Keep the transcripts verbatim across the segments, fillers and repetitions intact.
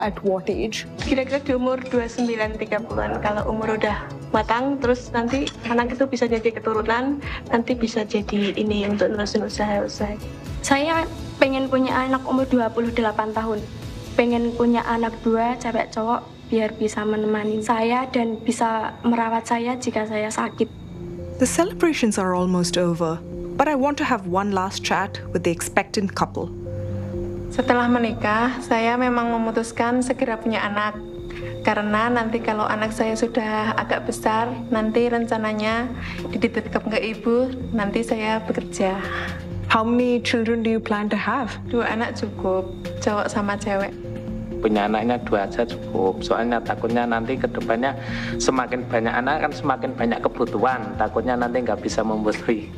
At what age? Kira-kira di umur dua puluh sembilan tiga puluhan. Kalau umur udah matang, terus nanti anak itu bisa jadi keturunan, nanti bisa jadi ini untuk nerusin usaha-usaha. Saya pengen punya anak umur dua puluh delapan tahun. Pengen punya anak dua, cewek cowok, biar bisa menemani saya dan bisa merawat saya jika saya sakit. The celebrations are almost over, but I want to have one last chat with the expectant couple. Setelah menikah, saya memang memutuskan segera punya anak. Karena nanti kalau anak saya sudah agak besar, nanti rencananya dititipkan ke ibu, nanti saya bekerja. How many children do you plan to have? Dua anak cukup, cowok sama cewek. Punya anaknya dua aja cukup, soalnya takutnya nanti ke depannya semakin banyak anak kan semakin banyak kebutuhan, takutnya nanti nggak bisa memenuhi.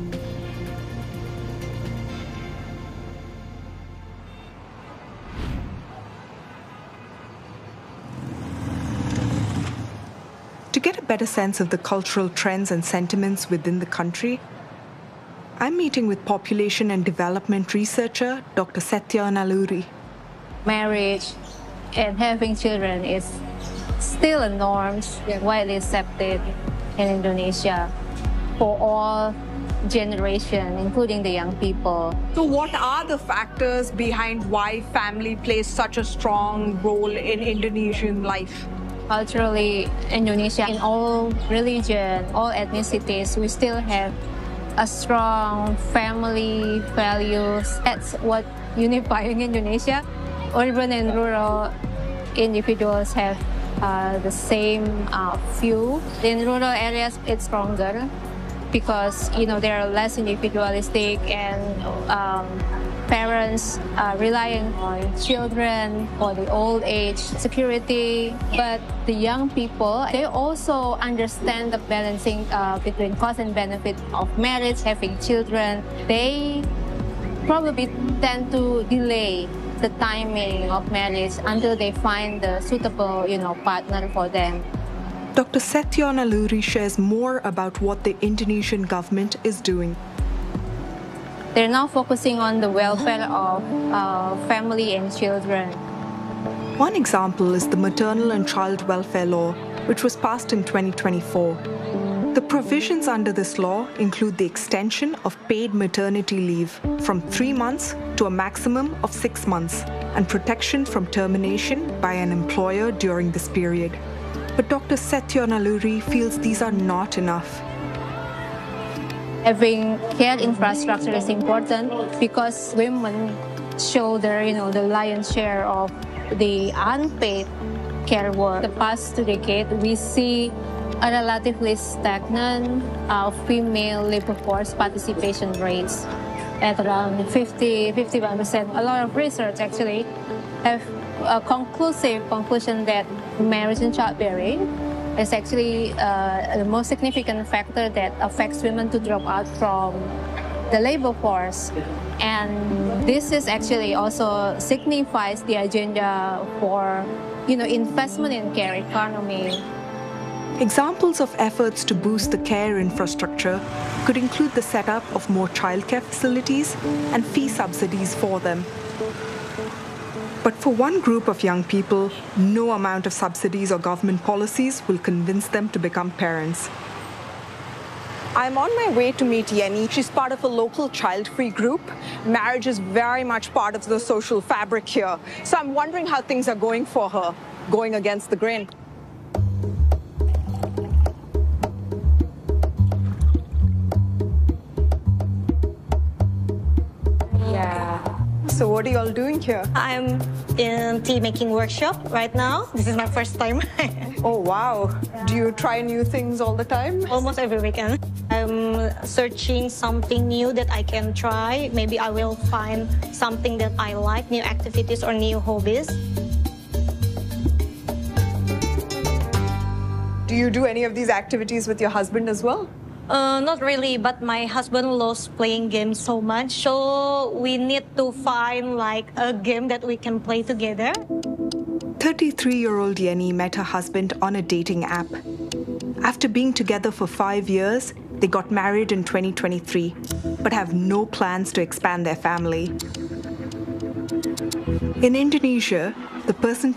To get a better sense of the cultural trends and sentiments within the country, I'm meeting with population and development researcher Doctor Setya Nalluri. Marriage and having children is still a norm, widely accepted in Indonesia for all generations, including the young people. So what are the factors behind why family plays such a strong role in Indonesian life? Culturally, Indonesia, in all religion, all ethnicities, we still have a strong family values. That's what unifying Indonesia. Urban and rural individuals have uh, the same uh, view. In rural areas, it's stronger because you know they are less individualistic and um, parents are relying on children for the old age security. But the young people, they also understand the balancing uh, between cost and benefit of marriage, having children. They probably tend to delay the timing of marriage until they find the suitable, you know, partner for them. Doctor Setya Nalluri shares more about what the Indonesian government is doing. They're now focusing on the welfare of uh, family and children. One example is the Maternal and Child Welfare Law, which was passed in twenty twenty-four. The provisions under this law include the extension of paid maternity leave from three months to a maximum of six months and protection from termination by an employer during this period. But Doctor Setya Nalluri feels these are not enough. Having care infrastructure is important because women shoulder, you know, the lion's share of the unpaid care work. The past two decades, we see a relatively stagnant uh, female labor force participation rates at around fifty, fifty-one percent. A lot of research actually have a conclusive conclusion that marriage and childbearing is actually uh, the most significant factor that affects women to drop out from the labor force. And this is actually also signifies the agenda for, you know, investment in care economy. Examples of efforts to boost the care infrastructure could include the setup of more childcare facilities and fee subsidies for them. But for one group of young people, no amount of subsidies or government policies will convince them to become parents. I'm on my way to meet Yenny. She's part of a local child-free group. Marriage is very much part of the social fabric here. So I'm wondering how things are going for her, going against the grain. So what are you all doing here? I'm in tea making workshop right now. This is my first time. Oh, wow. Do you try new things all the time? Almost every weekend. I'm searching something new that I can try. Maybe I will find something that I like, new activities or new hobbies. Do you do any of these activities with your husband as well? Uh, not really, but my husband loves playing games so much, so we need to find like a game that we can play together. thirty-three-year-old Yenny met her husband on a dating app. After being together for five years, they got married in twenty twenty-three, but have no plans to expand their family. In Indonesia, the percentage